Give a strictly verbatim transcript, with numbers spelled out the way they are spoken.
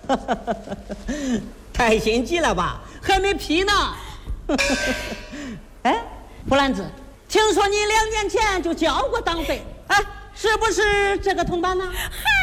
太心急了吧，还没批呢。哎，胡兰子，听说你两年前就交过党费，哎，是不是这个同伴呢？ 嗨，